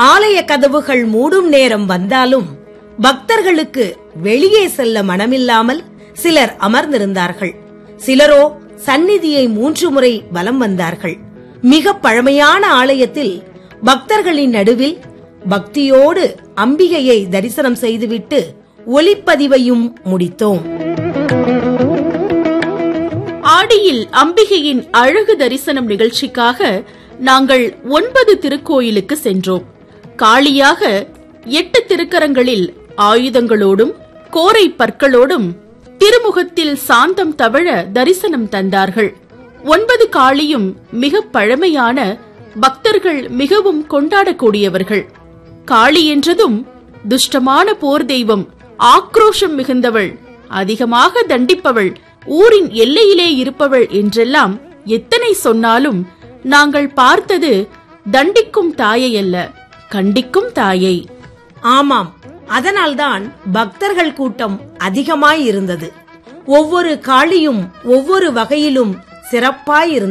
ஆலய கதவுகள் மூடும் நேரம் வந்தாலும் பக்தர்களுக்கு வெளியே செல்ல மனமில்லாமல் சிலர் அமர்ந்திருந்தார்கள். சிலரோ சந்நிதியை 3 முறை வலம் வந்தார்கள். மிக பழமையான ஆலயத்தில் பக்தர்களின் நடுவில் பக்தியோடு அம்பிகையை தரிசனம் செய்துவிட்டு ஒலிப்பதிவையும் முடித்தோம். ஆடியில் அம்பிகையின் அழகு தரிசனம் நிகழ்ச்சிக்காக நாங்கள் 9 திருக்கோயிலுக்கு சென்றோம். காளியாக 8 திருக்கரங்களில் ஆயுதங்களோடும் கோரை பற்களோடும் திருமுகத்தில் சாந்தம் தவழ தரிசனம் தந்தார்கள். 9 காளியும் மிக பழமையான, பக்தர்கள் மிகவும் கொண்டாடக்கூடியவர்கள். காளி என்றதும் துஷ்டமான போர் தெய்வம், ஆக்ரோஷம் மிகுந்தவள், அதிகமாக தண்டிப்பவள், ஊரின் எல்லையிலே இருப்பவள் என்றெல்லாம் எத்தனை சொன்னாலும் நாங்கள் பார்த்தது தண்டிக்கும் தாயை அல்ல, கண்டிக்கும் தாயை. ஆமாம், அதனால்தான் பக்தர்கள் கூட்டம் அதிகமாயிருந்தது. ஒவ்வொரு காளியும் ஒவ்வொரு வகையிலும் சிறப்பாயிருந்தது.